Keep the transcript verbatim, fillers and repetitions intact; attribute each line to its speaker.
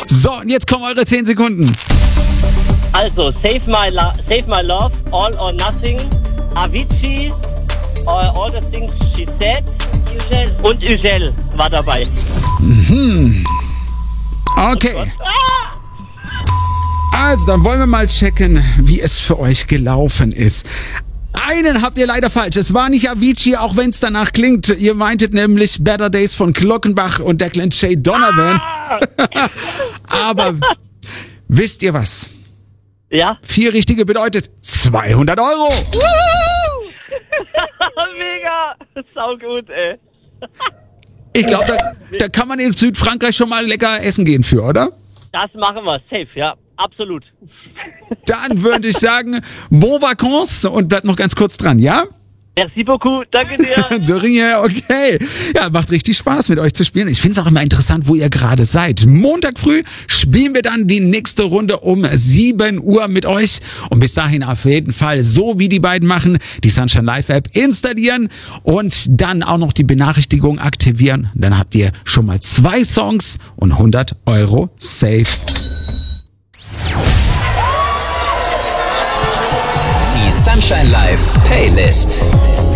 Speaker 1: So, und jetzt kommen eure zehn Sekunden.
Speaker 2: Also, Save My, Lo- Save My Love, All or Nothing, Avicii, All, all the Things She Said und Ugel war dabei.
Speaker 1: Mhm. Okay. Also, dann wollen wir mal checken, wie es für euch gelaufen ist. Einen habt ihr leider falsch. Es war nicht Avicii, auch wenn es danach klingt. Ihr meintet nämlich Better Days von Glockenbach und Declan Shay Donovan. Ah! Aber wisst ihr was?
Speaker 2: Ja?
Speaker 1: Vier richtige bedeutet zweihundert Euro.
Speaker 2: Mega! Sau gut, ey.
Speaker 1: Ich glaube, da, da kann man in Südfrankreich schon mal lecker essen gehen für, oder?
Speaker 2: Das machen wir, safe, ja. Absolut.
Speaker 1: Dann würde ich sagen, bon vacances und bleibt noch ganz kurz dran, ja?
Speaker 2: Merci beaucoup, danke dir.
Speaker 1: De rien, okay. Ja, macht richtig Spaß mit euch zu spielen. Ich finde es auch immer interessant, wo ihr gerade seid. Montag früh spielen wir dann die nächste Runde um sieben Uhr mit euch. Und bis dahin auf jeden Fall, so wie die beiden machen, die Sunshine Live App installieren und dann auch noch die Benachrichtigung aktivieren. Dann habt ihr schon mal zwei Songs und hundert Euro safe.
Speaker 3: Die Sunshine Live Playlist.